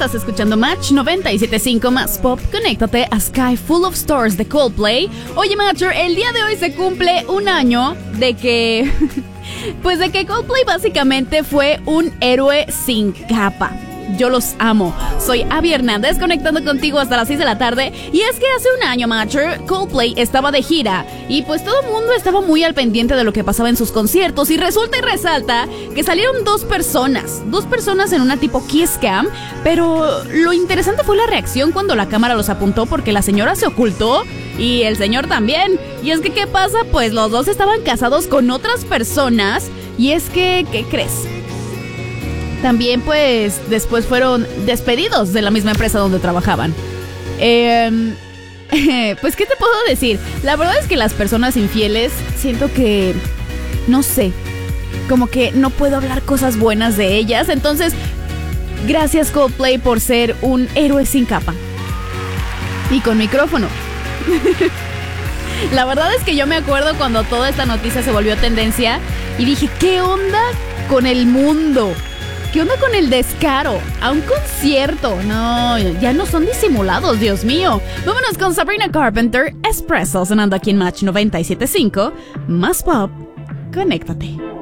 estás escuchando Match 97.5 más Pop. Conéctate a Sky Full of Stars de Coldplay. Oye, Matcher, el día de hoy se cumple un año de que... pues de que Coldplay básicamente fue un héroe sin capa. Yo los amo. Soy Abby Hernández, conectando contigo hasta las 6 de la tarde. Y es que hace un año, Matcher, Coldplay estaba de gira. Y pues todo el mundo estaba muy al pendiente de lo que pasaba en sus conciertos. Y resulta y resalta que salieron dos personas en una tipo kiss cam. Pero lo interesante fue la reacción cuando la cámara los apuntó, porque la señora se ocultó y el señor también. Y es que, ¿qué pasa? Pues los dos estaban casados con otras personas. Y es que, ¿qué crees? También, pues, después fueron despedidos de la misma empresa donde trabajaban. Pues, ¿qué te puedo decir? La verdad es que las personas infieles, siento que, no sé, como que no puedo hablar cosas buenas de ellas. Entonces, gracias Coldplay por ser un héroe sin capa. Y con micrófono. La verdad es que yo me acuerdo cuando toda esta noticia se volvió tendencia y dije, ¿qué onda con el mundo? ¿Qué onda con el descaro? A un concierto. No, ya no son disimulados, Dios mío. Vámonos con Sabrina Carpenter, Espresso, sonando aquí en Match 97.5. Más Pop, conéctate.